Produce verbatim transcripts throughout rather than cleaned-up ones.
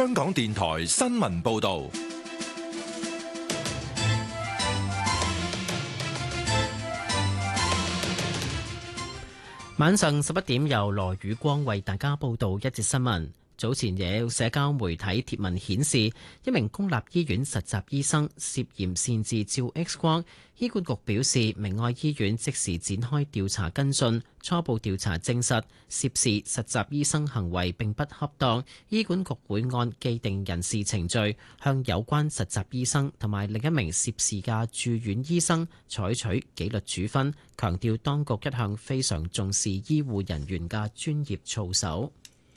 香港電台新聞報道。 晚上十一點，由羅宇光為大家報道一節新聞。早前有社交媒體貼文顯示，一名公立醫院實習醫生涉嫌擅自照 X 光。醫管局表示，明愛醫院即時展開調查跟進，初步調查證實涉事實習醫生行為並不恰當。醫管局會按既定人事程序，向有關實習醫生同埋另一名涉事嘅住院醫生採取紀律處分，強調當局一向非常重視醫護人員嘅專業操守。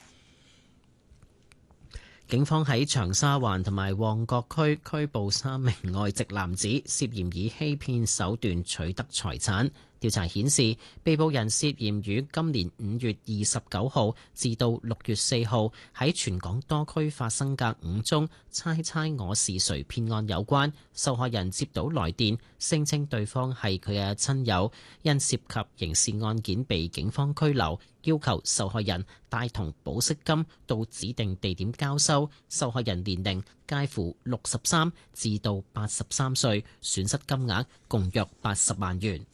警方喺長沙灣同埋旺角區拘捕三名外籍男子，涉嫌以欺騙手段取得財產。調查顯示，被捕人涉嫌於今年五月二十九號至到六月四號喺全港多區發生嘅五宗猜猜我是誰騙案有關。受害人接到來電，聲稱對方係佢嘅親友，因涉及刑事案件被警方拘留，要求受害人帶同保釋金到指定地點交收。受害人年齡介乎六十三至到八十三歲，損失金額共約八十萬元。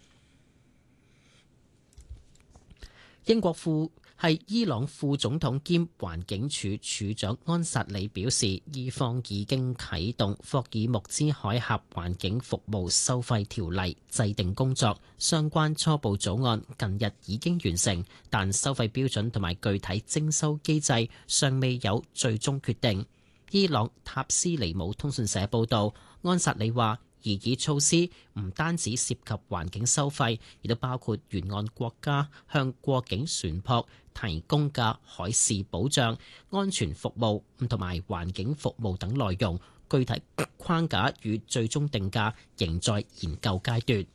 英國副係伊朗副總統兼環境署署長安薩里表示，伊方已經啟動霍爾木茲海峽環境服務收費條例制定工作，相關初步草案近日已經完成，但收費標準同埋具體徵收機制尚未有最終決定。伊朗塔斯尼姆通訊社報導，安薩里話，擬議措施唔單止涉及環境收費，亦都包括沿岸國家向過境船舶提供嘅海事保障、安全服務同埋環境服務等內容。具體框架與最終定價仍在研究階段。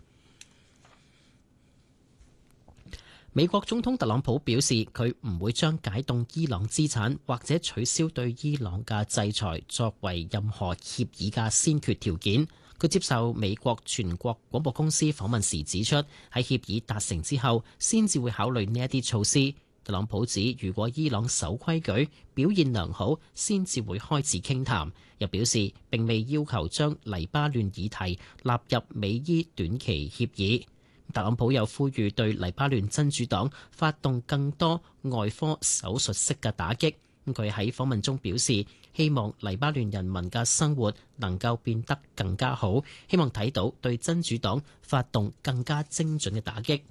美國總統特朗普表示，佢唔會將解凍伊朗資產或者取消對伊朗嘅制裁作為任何協議嘅先決條件。佢接受美國全國廣播公司訪問時指出，喺協議達成之後，先至會考慮呢一啲措施。特朗普指，如果伊朗守規矩、表現良好，先至會開始傾談。又表示並未要求將黎巴嫩議題納入美伊短期協議。特朗普又呼籲對黎巴嫩真主黨發動更多外科手術式嘅打擊。佢喺訪問中表示，希望黎巴嫩人民嘅生活能夠變得更加好，希望睇到對真主黨發動更加精準嘅打擊。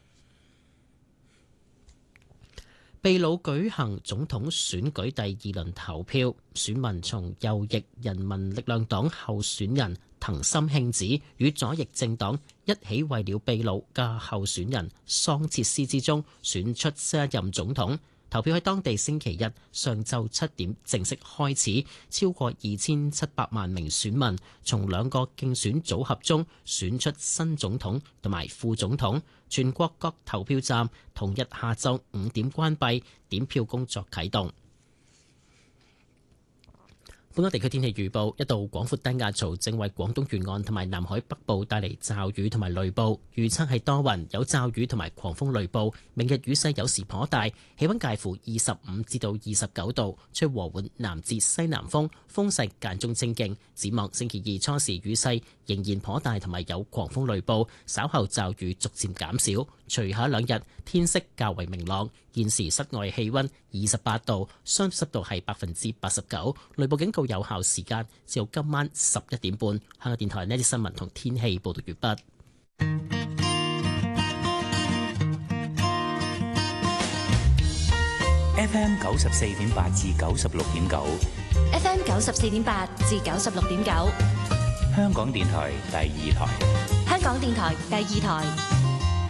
秘魯舉行總統選舉第二輪投票，選民從右翼人民力量黨候選人藤森慶子與左翼政黨一起為了秘魯嘅候選人桑切斯之中選出新一任總統。投票喺當地星期日上晝七點正式開始，超過二千七百萬名選民從兩個競選組合中選出新總統同埋副總統。全國各投票站同日下晝五點關閉，點票工作啟動。本港地區天氣預報，一道廣闊低壓槽正為廣東沿岸同埋南海北部帶嚟驟雨同埋雷暴，預測係多雲，有驟雨同埋狂風雷暴。明日雨勢有時頗大，氣溫介乎二十五至到二十九度，吹和緩南至西南風，風勢間中清勁。展望星期二初時雨勢仍然頗大，同埋有狂風雷暴，稍後驟雨逐漸減少。隨後兩日天色較為明朗。現時室外氣溫二十八度，相對濕度係百分之八十九，雷暴警告有效時間至到今晚十一點半。香港電台呢啲新聞同天氣報道完畢。 F M 九十四點八至九十六點九 ，F M 九十四點八至九十六點九， 香港電台第二台， 香港電台第二台。